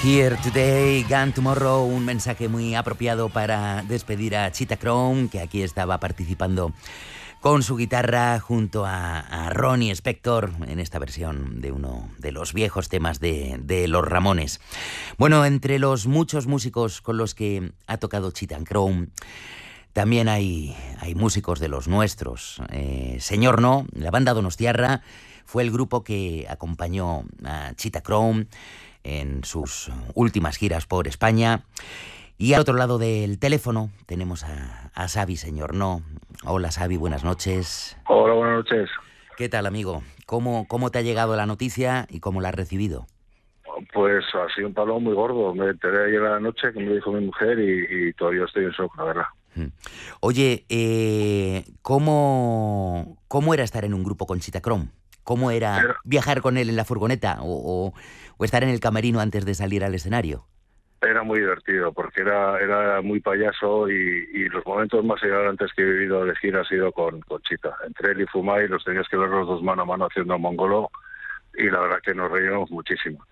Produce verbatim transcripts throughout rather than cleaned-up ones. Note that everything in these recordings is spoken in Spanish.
Here Today, Gone Tomorrow, un mensaje muy apropiado para despedir a Cheetah Chrome, que aquí estaba participando con su guitarra junto a, a Ronnie Spector en esta versión de uno de los viejos temas de, de Los Ramones. Bueno, entre los muchos músicos con los que ha tocado Cheetah Chrome, también hay, hay músicos de los nuestros. Eh, Señor No, la banda Donostiarra, fue el grupo que acompañó a Cheetah Chrome en sus últimas giras por España. Y al otro lado del teléfono tenemos a, a Xavi, Señor No. Hola Xavi, buenas noches. Hola, buenas noches. ¿Qué tal, amigo? ¿Cómo, cómo te ha llegado la noticia y cómo la has recibido? Pues ha sido un palo muy gordo. Me enteré ayer a la noche, que me dijo mi mujer, y, y todavía estoy en shock, la verdad. Oye, eh, ¿cómo, ¿cómo era estar en un grupo con Cheetah Chrome? ¿Cómo era, era viajar con él en la furgoneta o, o, o estar en el camerino antes de salir al escenario? Era muy divertido, porque era era muy payaso y, y los momentos más hilarantes que he vivido de gira ha sido con, con Cheetah. Entre él y Fumay los tenías que ver los dos mano a mano haciendo mongolo y la verdad que nos reímos muchísimo.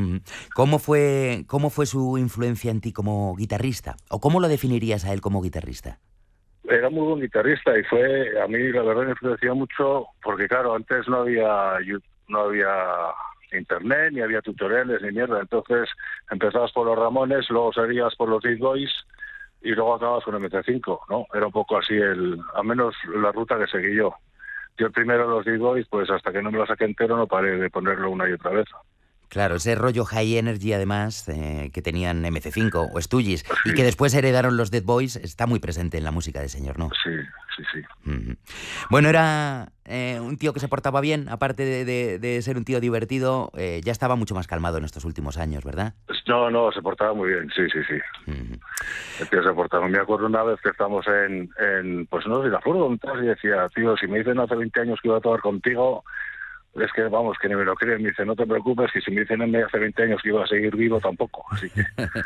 ¿Cómo fue, cómo fue su influencia en ti como guitarrista? ¿O cómo lo definirías a él como guitarrista? Era muy buen guitarrista y fue, a mí la verdad me influenció mucho porque claro, antes no había no había internet, ni había tutoriales, ni mierda, entonces empezabas por los Ramones, luego seguías por los Dead Boys y luego acabas con M C cinco, ¿no? Era un poco así, el, al menos la ruta que seguí yo. Yo primero los Dead Boys, pues hasta que no me lo saqué entero no paré de ponerlo una y otra vez. Claro, ese rollo high energy además eh, que tenían M C cinco o Stooges sí. Y que después heredaron los Dead Boys está muy presente en la música de Señor No. Sí, sí, sí. Mm-hmm. Bueno, era eh, un tío que se portaba bien, aparte de, de, de ser un tío divertido, eh, ya estaba mucho más calmado en estos últimos años, ¿verdad? No, no, se portaba muy bien, sí, sí, sí. Mm-hmm. El tío se portaba. Me acuerdo una vez que estamos en, en pues no sé, la furgoneta y decía, tío, si me dicen hace veinte años que iba a tocar contigo... Es que, vamos, que ni me lo creen. Me dice, no te preocupes, que si me dicen hace veinte años que iba a seguir vivo, tampoco. Así que...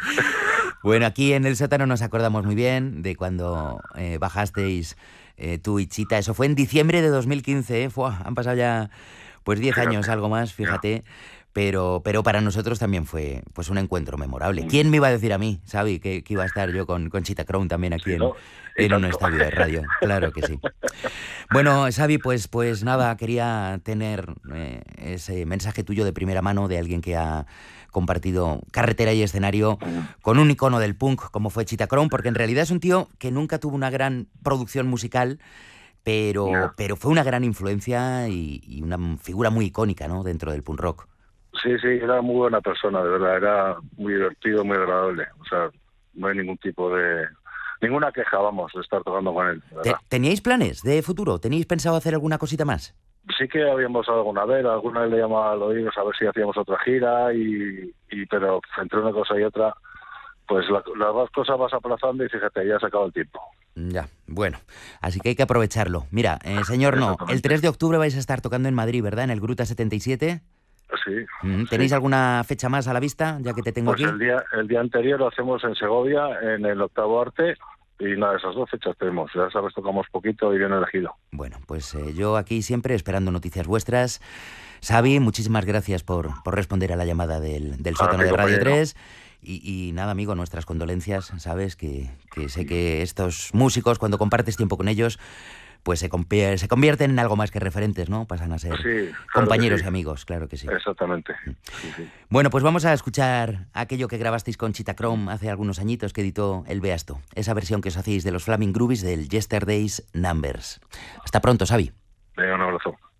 Bueno, aquí en el sótano nos acordamos muy bien de cuando eh, bajasteis eh, tú y Cheetah. Eso fue en diciembre de dos mil quince, ¿eh? Fua, han pasado ya pues diez años, algo más, fíjate. Pero, pero para nosotros también fue pues un encuentro memorable. ¿Quién me iba a decir a mí, Xavi, que, que iba a estar yo con, con Cheetah Chrome también aquí sí, en, ¿no? en un estadio de radio? Claro que sí. Bueno, Xavi, pues, pues nada, quería tener eh, ese mensaje tuyo de primera mano de alguien que ha compartido carretera y escenario con un icono del punk como fue Cheetah Chrome, porque en realidad es un tío que nunca tuvo una gran producción musical, pero, no. pero fue una gran influencia y, y una figura muy icónica, ¿no?, dentro del punk rock. Sí, sí, era muy buena persona, de verdad, era muy divertido, muy agradable, o sea, no hay ningún tipo de... ninguna queja, vamos, de estar tocando con él. ¿Teníais planes de futuro? ¿Teníais pensado hacer alguna cosita más? Sí que habíamos alguna vez, alguna vez le llamaba al oído a ver si hacíamos otra gira, y, y pero entre una cosa y otra, pues la, las dos cosas vas aplazando y fíjate, ya se acaba el tiempo. Ya, bueno, así que hay que aprovecharlo. Mira, eh, Señor No, el tres de octubre vais a estar tocando en Madrid, ¿verdad? En el Gruta setenta y siete. Sí. ¿Tenéis sí. alguna fecha más a la vista, ya que te tengo pues aquí? El día, el día anterior lo hacemos en Segovia, en el Octavo Arte, y nada, esas dos fechas tenemos. Ya sabes, tocamos poquito y bien elegido. Bueno, pues eh, yo aquí siempre esperando noticias vuestras. Xavi, muchísimas gracias por, por responder a la llamada del, del sótano de Radio tres. Y, y nada, amigo, nuestras condolencias, ¿sabes? Que, que sé que estos músicos, cuando compartes tiempo con ellos, pues se, compier- se convierten en algo más que referentes, ¿no? Pasan a ser sí, claro compañeros sí. y amigos, claro que sí. Exactamente. Sí, sí. Bueno, pues vamos a escuchar aquello que grabasteis con Cheetah Chrome hace algunos añitos, que editó El Beasto. Esa versión que os hacéis de los Flaming Groovies del Yesterday's Numbers. Hasta pronto, Xavi. Venga, un abrazo.